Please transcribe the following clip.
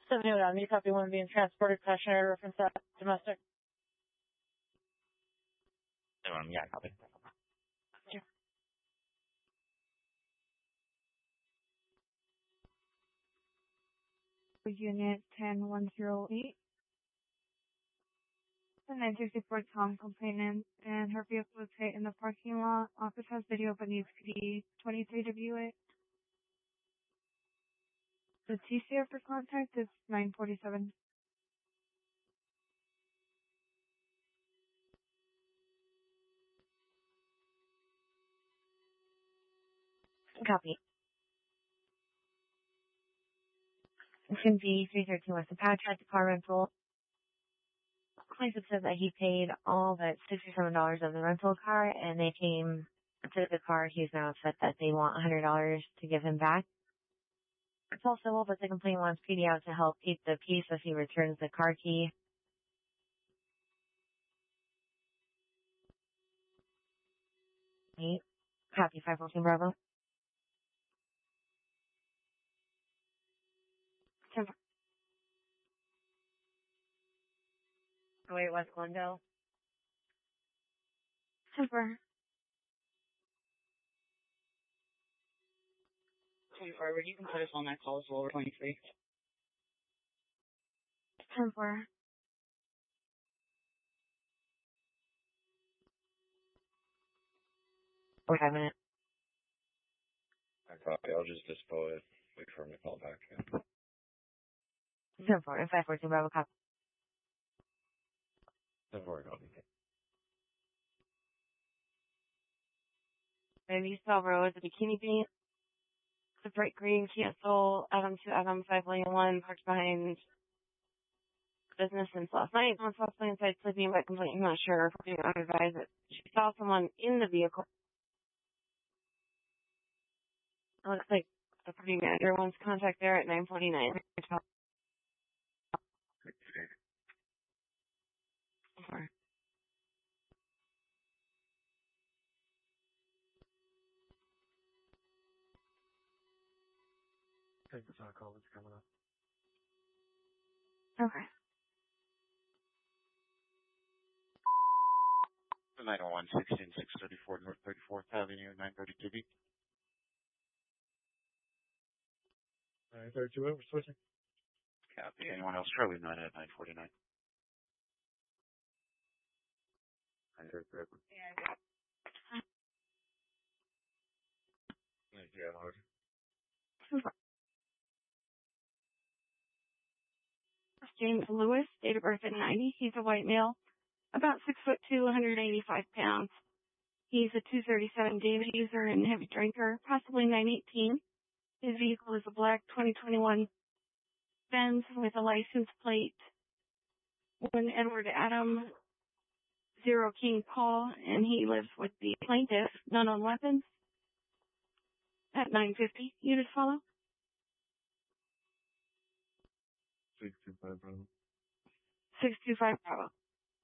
70 down. You copy one being transported. Cautionary reference that domestic. Yeah, copy. Yeah. Unit 10108. The 964 Tom complainant, and her vehicle was hit in the parking lot. Office has video but needs PD 23 to view it. The TCR for contact is 947. Copy. Tim V 313 West Apache at the car rental. Plaintiff said that he paid all but $67 of the rental car, and they came to the car. He's now upset that they want $100 to give him back. It's all civil, but the complainant wants PD out to help keep the peace as he returns the car key. Copy 514 Bravo. Wait, West Glendale. Super. 24, you can put us on that call as well. We're 23. 10-4. Or 5 minutes. I copy. I'll just dispo it. Wait for him to call back. Yeah. 10-4 and 514 Bravo. Copy. 10-4, copy. Maybe Salvo is a bikini paint. The bright green Kia Soul, Adam 2, Adam 5 Lane 1, parked behind business since last night. On South Lane side sleeping, but completely not sure. Being unadvised that she saw someone in the vehicle. It looks like the property manager wants contact there at 9:49. Sorry. I think that's how call is coming up. Okay. 901 16634 North 34th Avenue, 930 TV. 932, we're switching. Copy. Anyone else? Charlie 9 at 949. 933. Yeah, Lord. James Lewis, date of birth at 90. He's a white male, about 6'2", 185 pounds. He's a 237 David user and heavy drinker, possibly 918. His vehicle is a black 2021 Benz with a license plate 1 Edward Adam 0 King Paul, and he lives with the plaintiff, none on weapons, at 950. Unit follow. 625 Bravo. 625 Bravo.